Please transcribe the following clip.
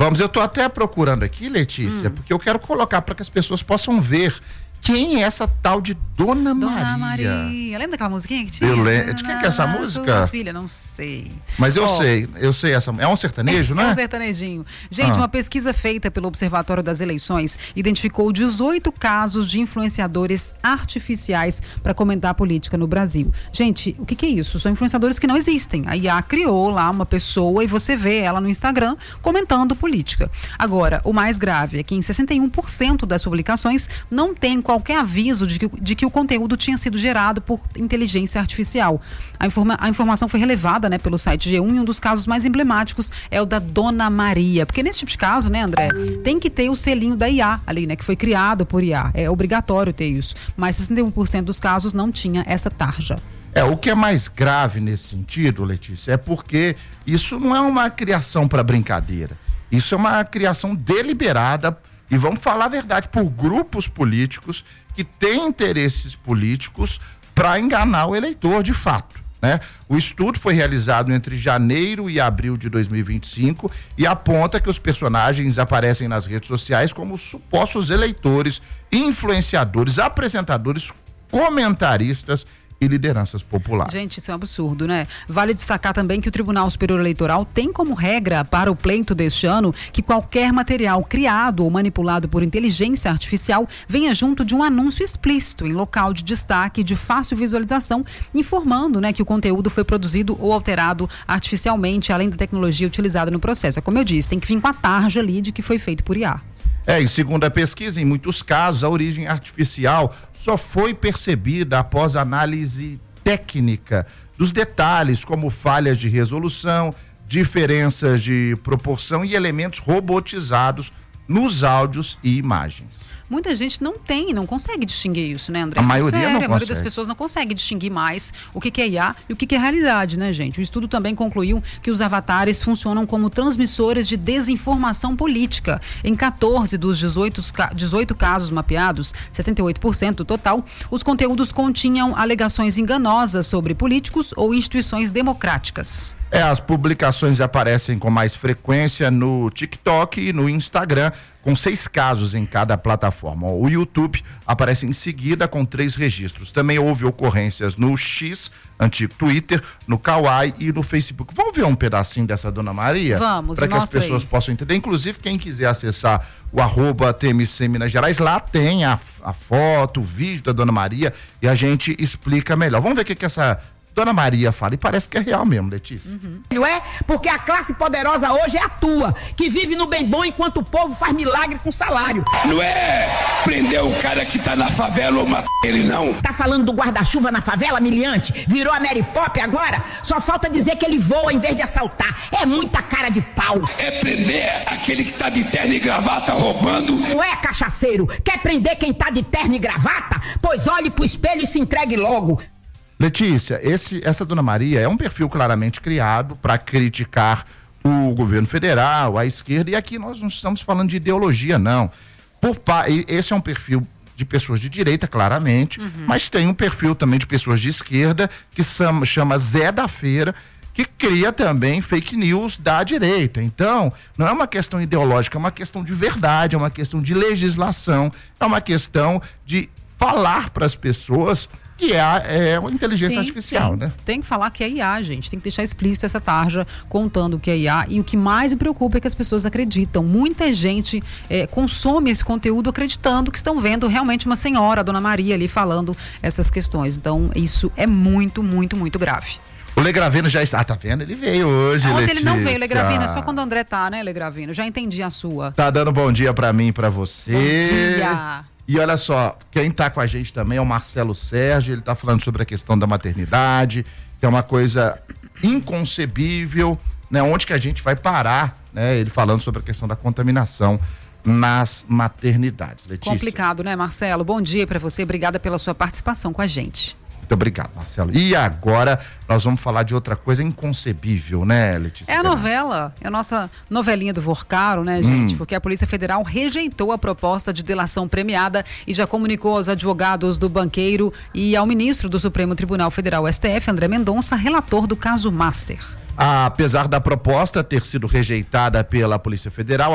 Vamos, eu tô até procurando aqui, Letícia, porque eu quero colocar para que as pessoas possam ver quem é essa tal de Dona Maria. Lembra daquela musiquinha que tinha? Eu lembro. De quem que é essa música? Sua filha, não sei. Mas eu sei essa. É um sertanejo, né? É um sertanejinho. Gente, uma pesquisa feita pelo Observatório das Eleições identificou 18 casos de influenciadores artificiais para comentar a política no Brasil. Gente, o que é isso? São influenciadores que não existem. A IA criou lá uma pessoa e você vê ela no Instagram comentando política. Agora, o mais grave é que em 61% das publicações não tem qualquer aviso de que o conteúdo tinha sido gerado por inteligência artificial. A informação foi relevada, né, pelo site G1 e um dos casos mais emblemáticos é o da Dona Maria. Porque nesse tipo de caso, né, André, tem que ter o selinho da IA ali, né, que foi criado por IA. É obrigatório ter isso. Mas 61% dos casos não tinha essa tarja. O que é mais grave nesse sentido, Letícia, é porque isso não é uma criação para brincadeira. Isso é uma criação deliberada. E vamos falar a verdade, por grupos políticos que têm interesses políticos para enganar o eleitor de fato, né? O estudo foi realizado entre janeiro e abril de 2025 e aponta que os personagens aparecem nas redes sociais como supostos eleitores, influenciadores, apresentadores, comentaristas e lideranças populares. Gente, isso é um absurdo, né? Vale destacar também que o Tribunal Superior Eleitoral tem como regra para o pleito deste ano que qualquer material criado ou manipulado por inteligência artificial venha junto de um anúncio explícito em local de destaque de fácil visualização, informando, né, que o conteúdo foi produzido ou alterado artificialmente, além da tecnologia utilizada no processo. Como eu disse, tem que vir com a tarja ali de que foi feito por IA. E segundo a pesquisa, em muitos casos, a origem artificial só foi percebida após análise técnica dos detalhes, como falhas de resolução, diferenças de proporção e elementos robotizados nos áudios e imagens. Muita gente não consegue distinguir isso, né, André? A maioria não consegue. A maioria das pessoas não consegue distinguir mais o que é IA e o que é realidade, né, gente? O estudo também concluiu que os avatares funcionam como transmissores de desinformação política. Em 14 dos 18 casos mapeados, 78% do total, os conteúdos continham alegações enganosas sobre políticos ou instituições democráticas. As publicações aparecem com mais frequência no TikTok e no Instagram, com 6 casos em cada plataforma. O YouTube aparece em seguida com 3 registros. Também houve ocorrências no X, antigo Twitter, no Kawaii e no Facebook. Vamos ver um pedacinho dessa Dona Maria? Vamos, para que as pessoas possam entender. Inclusive, quem quiser acessar o @TMC Minas Gerais, lá tem a foto, o vídeo da Dona Maria e a gente explica melhor. Vamos ver o que essa Dona Maria fala, e parece que é real mesmo, Letícia. Porque a classe poderosa hoje é a tua, que vive no bem bom enquanto o povo faz milagre com salário. Não é prender o cara que tá na favela ou matar ele, não. Tá falando do guarda-chuva na favela, miliante? Virou a Mary Pop agora? Só falta dizer que ele voa em vez de assaltar. É muita cara de pau. É prender aquele que tá de terno e gravata roubando. Não é, cachaceiro? Quer prender quem tá de terno e gravata? Pois olhe pro espelho e se entregue logo. Letícia, essa Dona Maria é um perfil claramente criado para criticar o governo federal, a esquerda, e aqui nós não estamos falando de ideologia, não. Esse é um perfil de pessoas de direita, claramente, mas tem um perfil também de pessoas de esquerda que chama Zé da Feira, que cria também fake news da direita. Então, não é uma questão ideológica, é uma questão de verdade, é uma questão de legislação, é uma questão de falar para as pessoas que é uma inteligência artificial, né? Tem que falar que é IA, gente. Tem que deixar explícito essa tarja contando o que é IA. E o que mais me preocupa é que as pessoas acreditam. Muita gente consome esse conteúdo acreditando que estão vendo realmente uma senhora, a Dona Maria, ali falando essas questões. Então, isso é muito, muito, muito grave. O Legravino já está, tá vendo? Ele veio hoje, Ontem Letícia. ele não veio, Legravino, é só quando o André tá, né, Legravino? Já entendi a sua. Tá dando bom dia pra mim e pra você. Bom dia. E olha só, quem está com a gente também é o Marcelo Sérgio, ele está falando sobre a questão da maternidade, que é uma coisa inconcebível, né? Onde que a gente vai parar, né? Ele falando sobre a questão da contaminação nas maternidades. Letícia. Complicado, né, Marcelo? Bom dia para você, obrigada pela sua participação com a gente. Muito obrigado, Marcelo. E agora nós vamos falar de outra coisa inconcebível, né, Letícia? É a novela, é a nossa novelinha do Vorcaro, né, gente? Porque a Polícia Federal rejeitou a proposta de delação premiada e já comunicou aos advogados do banqueiro e ao ministro do Supremo Tribunal Federal, STF, André Mendonça, relator do caso Master. Apesar da proposta ter sido rejeitada pela Polícia Federal,